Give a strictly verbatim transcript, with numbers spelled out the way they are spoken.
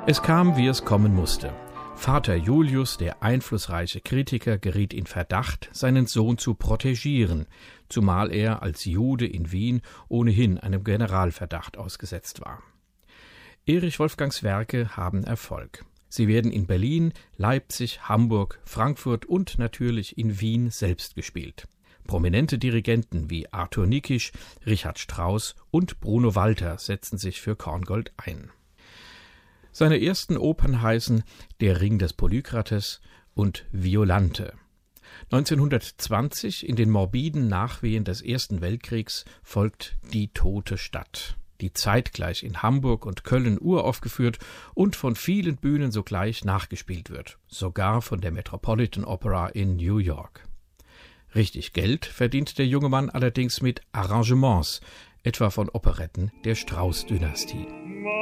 Es kam, wie es kommen musste. Vater Julius, der einflussreiche Kritiker, geriet in Verdacht, seinen Sohn zu protegieren, zumal er als Jude in Wien ohnehin einem Generalverdacht ausgesetzt war. Erich Wolfgangs Werke haben Erfolg. Sie werden in Berlin, Leipzig, Hamburg, Frankfurt und natürlich in Wien selbst gespielt. Prominente Dirigenten wie Arthur Nikisch, Richard Strauss und Bruno Walter setzen sich für Korngold ein. Seine ersten Opern heißen Der Ring des Polykrates und Violante. neunzehnhundertzwanzig, in den morbiden Nachwehen des Ersten Weltkriegs, folgt Die tote Stadt, die zeitgleich in Hamburg und Köln uraufgeführt und von vielen Bühnen sogleich nachgespielt wird, sogar von der Metropolitan Opera in New York. Richtig Geld verdient der junge Mann allerdings mit Arrangements, etwa von Operetten der Strauß-Dynastie.